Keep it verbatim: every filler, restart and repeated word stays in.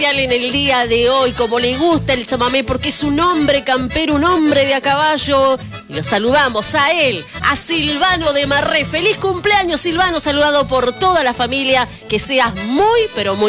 en el día de hoy, como le gusta el chamamé, porque es un hombre campero, un hombre de a caballo. Y lo saludamos a él, a Silvano de Marré. Feliz cumpleaños, Silvano, saludado por toda la familia. Que seas muy, pero muy